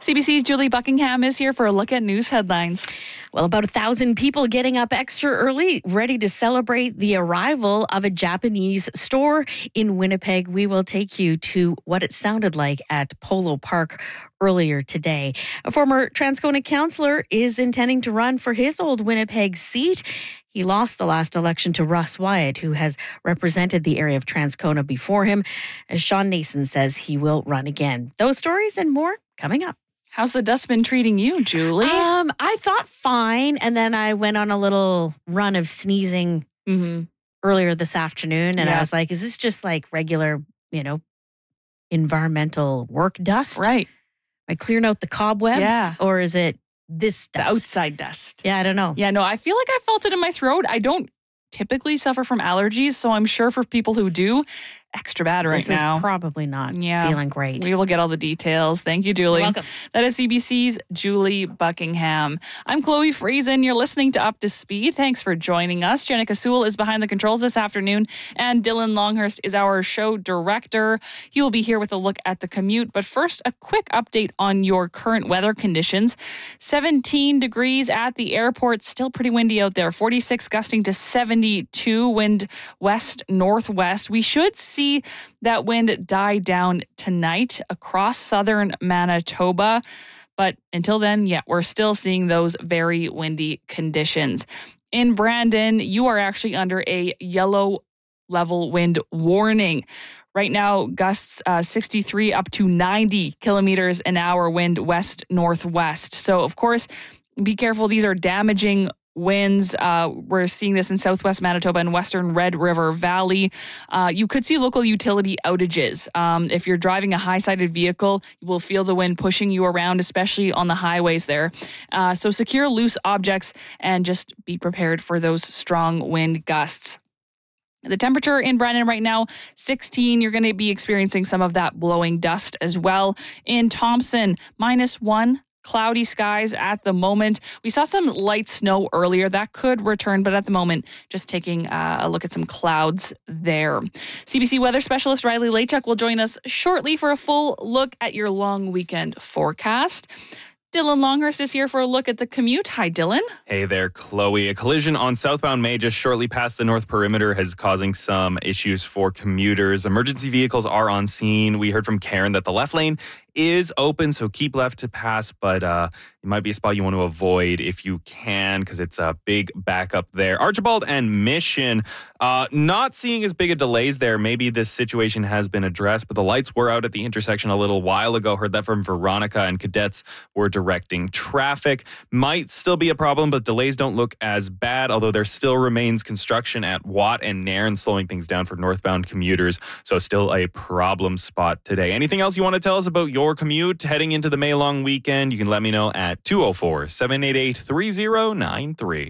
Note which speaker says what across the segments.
Speaker 1: CBC's Julie Buckingham is here for a look at news headlines.
Speaker 2: Well, about 1,000 people getting up extra early, ready to celebrate the arrival of a Japanese store in Winnipeg. We will take you to what it sounded like at Polo Park earlier today. A former Transcona councillor is intending to run for his old Winnipeg seat. He lost the last election to Russ Wyatt, who has represented the area of Transcona before him. As Sean Nason says, he will run again. Those stories and more coming up.
Speaker 1: How's the dust been treating you, Julie?
Speaker 2: I thought fine, and then I went on a little run of sneezing earlier this afternoon, and I was like, is this just like regular, environmental work dust?
Speaker 1: Right.
Speaker 2: Am I clearing out the cobwebs, or is it this dust?
Speaker 1: The outside dust.
Speaker 2: Yeah, I don't know.
Speaker 1: Yeah, no, I feel like I felt it in my throat. I don't typically suffer from allergies, so I'm sure for people who do, extra bad right
Speaker 2: this
Speaker 1: now.
Speaker 2: This is probably not feeling great.
Speaker 1: We will get all the details. Thank you, Julie.
Speaker 2: You're welcome.
Speaker 1: That is CBC's Julie Buckingham. I'm Chloe Friesen. You're listening to Up to Speed. Thanks for joining us. Jenica Sewell is behind the controls this afternoon, and Dylan Longhurst is our show director. He will be here with a look at the commute. But first, a quick update on your current weather conditions. 17 degrees at the airport. Still pretty windy out there. 46 gusting to 72. Wind west-northwest. We should see that wind die down tonight across southern Manitoba. But until then, we're still seeing those very windy conditions. In Brandon, you are actually under a yellow level wind warning. Right now, gusts 63 up to 90 kilometers an hour wind west-northwest. So, of course, be careful. These are damaging winds. We're seeing this in southwest Manitoba and western Red River Valley. You could see local utility outages. If you're driving a high-sided vehicle, you will feel the wind pushing you around, especially on the highways there. So secure loose objects and just be prepared for those strong wind gusts. The temperature in Brandon right now, 16. You're going to be experiencing some of that blowing dust as well. In Thompson, -1. Cloudy skies at the moment. We saw some light snow earlier. That could return, but at the moment, just taking a look at some clouds there. CBC weather specialist Riley Lachuk will join us shortly for a full look at your long weekend forecast. Dylan Longhurst is here for a look at the commute. Hi, Dylan.
Speaker 3: Hey there, Chloe. A collision on southbound May just shortly past the North Perimeter has causing some issues for commuters. Emergency vehicles are on scene. We heard from Karen that the left lane is open, so keep left to pass, but it might be a spot you want to avoid if you can, because it's a big backup there. Archibald and Mission, not seeing as big a delays there. Maybe this situation has been addressed, but the lights were out at the intersection a little while ago. Heard that from Veronica, and cadets were directing traffic. Might still be a problem, but delays don't look as bad, although there still remains construction at Watt and Nairn, slowing things down for northbound commuters, so still a problem spot today. Anything else you want to tell us about your commute heading into the May long weekend? You can let me know at 204-788-3093.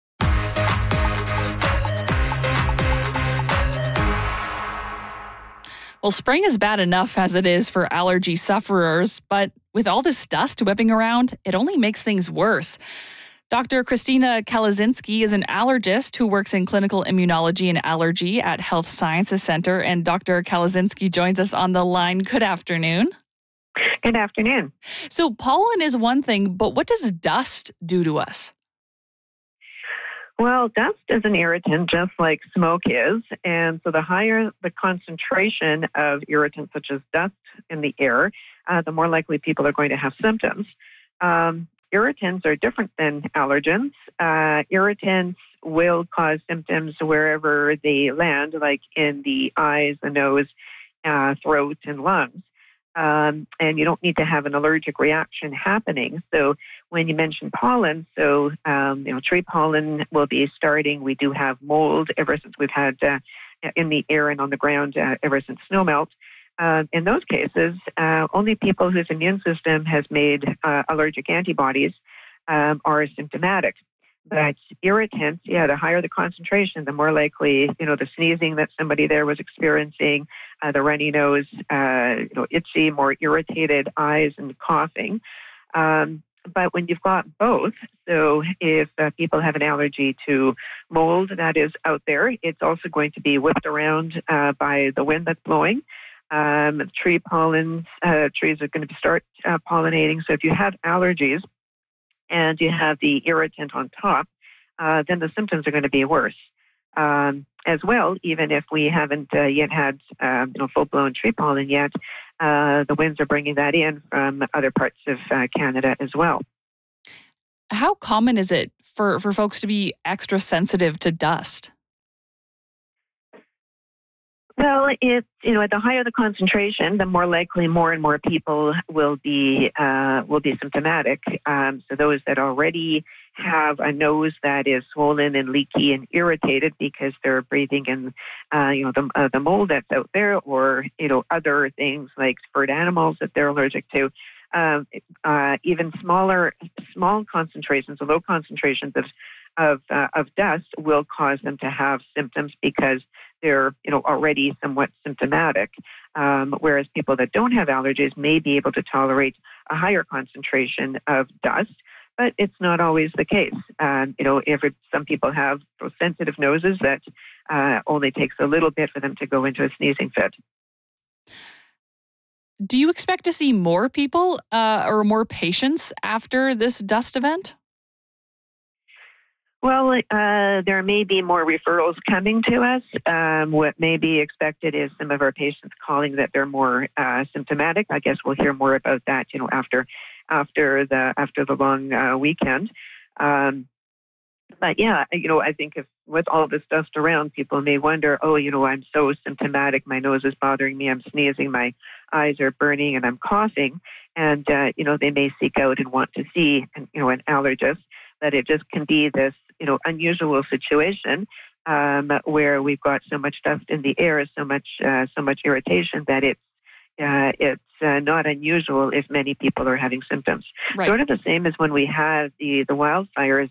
Speaker 1: Well, spring is bad enough as it is for allergy sufferers, but with all this dust whipping around, it only makes things worse. Dr. Christina Kalazinski is an allergist who works in clinical immunology and allergy at Health Sciences Center, and Dr. Kalazinski joins us on the line. Good afternoon.
Speaker 4: Good afternoon.
Speaker 1: So pollen is one thing, but what does dust do to us?
Speaker 4: Well, dust is an irritant just like smoke is. And so the higher the concentration of irritants such as dust in the air, the more likely people are going to have symptoms. Irritants are different than allergens. Irritants will cause symptoms wherever they land, like in the eyes, the nose, throat, and lungs. And you don't need to have an allergic reaction happening. So when you mention pollen, tree pollen will be starting. We do have mold ever since we've had in the air and on the ground ever since snowmelt. In those cases, only people whose immune system has made allergic antibodies are symptomatic. But irritants, the higher the concentration, the more likely, the sneezing that somebody there was experiencing, the runny nose, itchy, more irritated eyes and coughing. But when you've got both, so if people have an allergy to mold that is out there, it's also going to be whipped around by the wind that's blowing. Tree pollens, trees are going to start pollinating. So if you have allergies and you have the irritant on top, then the symptoms are going to be worse. As well, even if we haven't yet had full-blown tree pollen yet, the winds are bringing that in from other parts of Canada as well.
Speaker 1: How common is it for folks to be extra sensitive to dust?
Speaker 4: Well, it's the higher the concentration, the more likely more and more people will be symptomatic. So those that already have a nose that is swollen and leaky and irritated because they're breathing in the mold that's out there, or other things like furred animals that they're allergic to. Even small concentrations, or low concentrations of dust will cause them to have symptoms because they're already somewhat symptomatic. Whereas people that don't have allergies may be able to tolerate a higher concentration of dust, but it's not always the case. Some people have those sensitive noses that only takes a little bit for them to go into a sneezing fit.
Speaker 1: Do you expect to see more people or more patients after this dust event?
Speaker 4: Well, there may be more referrals coming to us. What may be expected is some of our patients calling that they're more symptomatic. I guess we'll hear more about that, after the long weekend. But yeah, I think if with all this dust around, people may wonder, I'm so symptomatic. My nose is bothering me. I'm sneezing. My eyes are burning, and I'm coughing. And they may seek out and want to see an allergist. That it just can be this unusual situation where we've got so much dust in the air, so much irritation that it's not unusual if many people are having symptoms.
Speaker 1: Right.
Speaker 4: Sort of the same as when we had the wildfires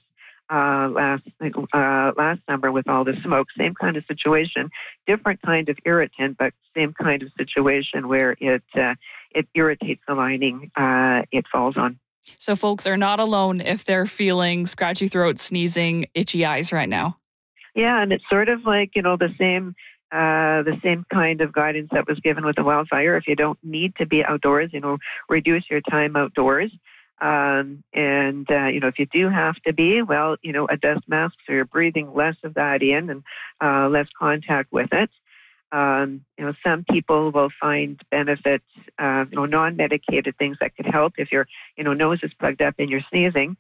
Speaker 4: last summer with all the smoke. Same kind of situation, different kind of irritant, but same kind of situation where it irritates the lining it falls on.
Speaker 1: So folks are not alone if they're feeling scratchy throat, sneezing, itchy eyes right now.
Speaker 4: Yeah, and it's sort of like, the same kind of guidance that was given with the wildfire. If you don't need to be outdoors, reduce your time outdoors. If you do have to be, well, a dust mask, so you're breathing less of that in and less contact with it. Some people will find benefits, non-medicated things that could help if your, nose is plugged up and you're sneezing.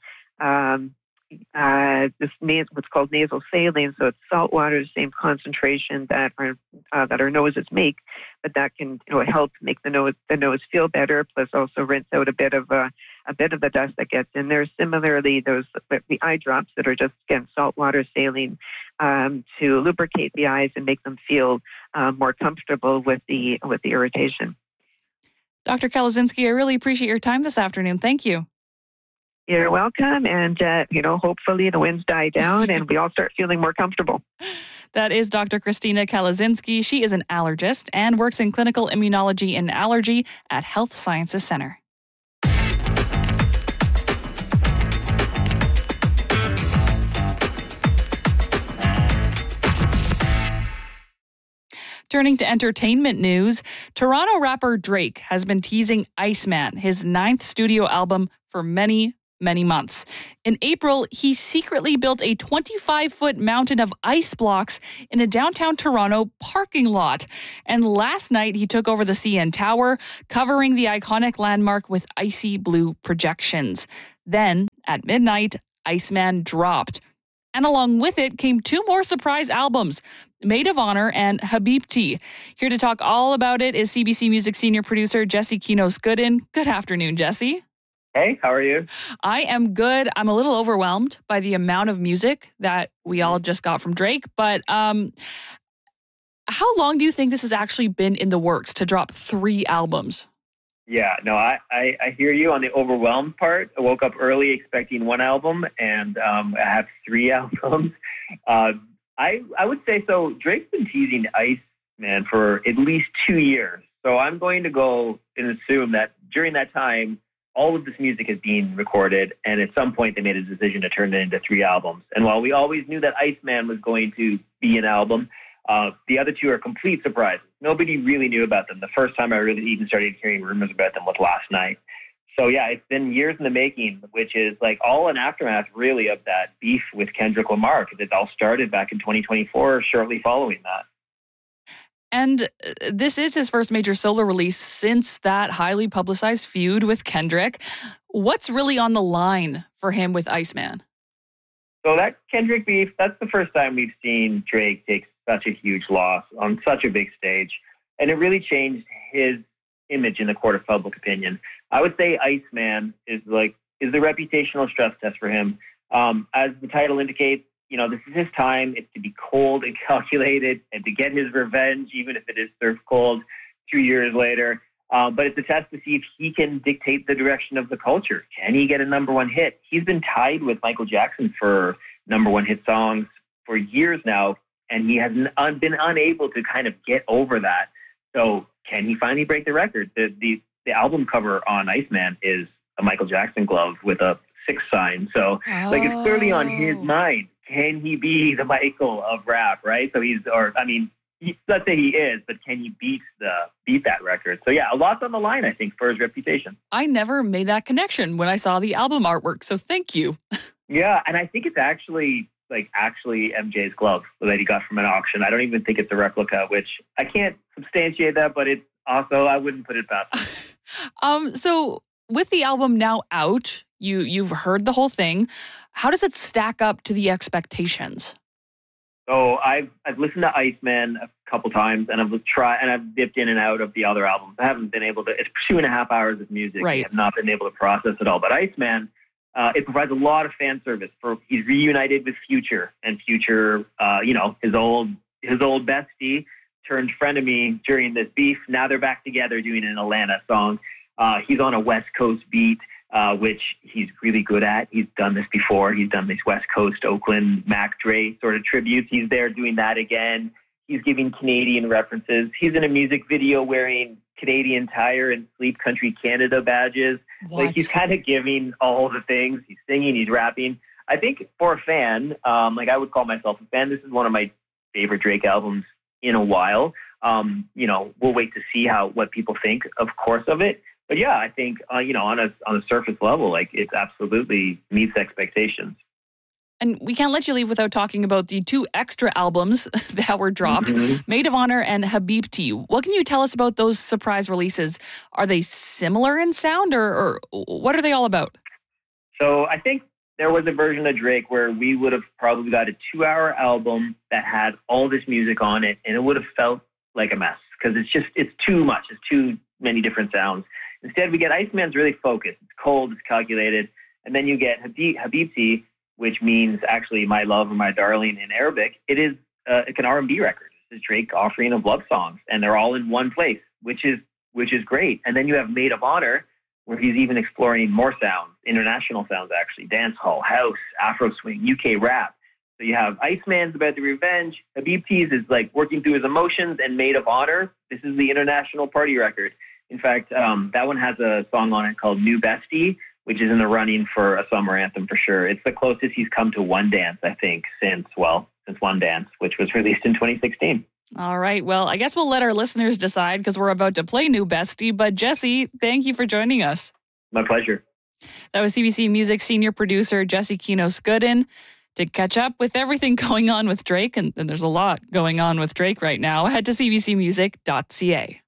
Speaker 4: What's called nasal saline, so it's salt water, the same concentration that our noses make, but that can help make the nose feel better. Plus, also rinse out a bit of the dust that gets in there. Similarly, the eye drops that are just again salt water, saline, to lubricate the eyes and make them feel more comfortable with the irritation.
Speaker 1: Dr. Kalazinski, I really appreciate your time this afternoon. Thank you.
Speaker 4: You're welcome. And, hopefully the winds die down and we all start feeling more comfortable.
Speaker 1: That is Dr. Christina Kalazinski. She is an allergist and works in clinical immunology and allergy at Health Sciences Center. Turning to entertainment news, Toronto rapper Drake has been teasing Iceman, his 9th studio album, for many months. In April, he secretly built a 25-foot mountain of ice blocks in a downtown Toronto parking lot. And last night, he took over the CN Tower, covering the iconic landmark with icy blue projections. Then, at midnight, Iceman dropped. And along with it came 2 more surprise albums, Maid of Honor and Habibti. Here to talk all about it is CBC Music senior producer Jesse Kinos-Gooden. Good afternoon, Jesse.
Speaker 5: Hey, how are you?
Speaker 1: I am good. I'm a little overwhelmed by the amount of music that we all just got from Drake. But how long do you think this has actually been in the works to drop 3 albums?
Speaker 5: Yeah, no, I hear you on the overwhelmed part. I woke up early expecting 1 album, and I have 3 albums. I would say so. Drake's been teasing Iceman for at least 2 years. So I'm going to go and assume that during that time, all of this music is being recorded, and at some point they made a decision to turn it into 3 albums. And while we always knew that Iceman was going to be an album, The other two are complete surprises. Nobody really knew about them. The first time I really even started hearing rumors about them was last night. So yeah, it's been years in the making, which is like all an aftermath really of that beef with Kendrick Lamar, because it all started back in 2024, shortly following that.
Speaker 1: And this is his first major solo release since that highly publicized feud with Kendrick. What's really on the line for him with Iceman?
Speaker 5: So that Kendrick beef, that's the first time we've seen Drake take such a huge loss on such a big stage. And it really changed his image in the court of public opinion. I would say Iceman is the reputational stress test for him. As the title indicates, this is his time. It's to be cold and calculated and to get his revenge, even if it is surf cold 2 years later. But it's a test to see if he can dictate the direction of the culture. Can he get a number one hit? He's been tied with Michael Jackson for number one hit songs for years now, and he has been unable to kind of get over that. So can he finally break the record? The album cover on Iceman is a Michael Jackson glove with a 6 sign. So it's clearly on his mind. Can he be the Michael of rap, right? So let's say he is, but can he beat that record? So yeah, a lot's on the line, I think, for his reputation.
Speaker 1: I never made that connection when I saw the album artwork, so thank you.
Speaker 5: Yeah, and I think it's actually MJ's glove that he got from an auction. I don't even think it's a replica, which I can't substantiate that, but it's also, I wouldn't put it past him.
Speaker 1: So with the album now out, you've heard the whole thing. How does it stack up to the expectations?
Speaker 5: So I've listened to Iceman a couple times, and I've dipped in and out of the other albums. I haven't been able to. It's 2.5 hours of music. Right. I have not been able to process it all. But Iceman, it provides a lot of fan service. He's reunited with Future, and Future, his old bestie turned frenemy during this beef. Now they're back together doing an Atlanta song. He's on a West Coast beat, which he's really good at. He's done this before. He's done these West Coast, Oakland, Mac Dre sort of tributes. He's there doing that again. He's giving Canadian references. He's in a music video wearing Canadian Tire and Sleep Country Canada badges.
Speaker 1: What?
Speaker 5: Like, he's kind of giving all the things. He's singing, he's rapping. I think for a fan, I would call myself a fan, this is one of my favorite Drake albums in a while. We'll wait to see what people think, of course, of it. But yeah, I think, on a surface level, it absolutely meets expectations.
Speaker 1: And we can't let you leave without talking about the 2 extra albums that were dropped, Maid of Honor and Habibti. What can you tell us about those surprise releases? Are they similar in sound, or what are they all about?
Speaker 5: So I think there was a version of Drake where we would have probably got a 2-hour album that had all this music on it, and it would have felt like a mess because it's too much. It's too many different sounds. Instead, we get Iceman's really focused. It's cold, it's calculated. And then you get Habibti, which means actually my love or my darling in Arabic. It's an R&B record. It's a Drake offering of love songs, and they're all in one place, which is great. And then you have Maid of Honor, where he's even exploring more sounds, international sounds actually, dancehall, house, Afro swing, UK rap. So you have Iceman's about the revenge, Habibti's is working through his emotions, and Maid of Honor, this is the international party record. In fact, that one has a song on it called New Bestie, which is in the running for a summer anthem for sure. It's the closest he's come to One Dance, I think, since One Dance, which was released in 2016.
Speaker 1: All right. Well, I guess we'll let our listeners decide because we're about to play New Bestie. But Jesse, thank you for joining us.
Speaker 5: My pleasure.
Speaker 1: That was CBC Music senior producer Jesse Kino-Skudin. To catch up with everything going on with Drake, and there's a lot going on with Drake right now, head to cbcmusic.ca.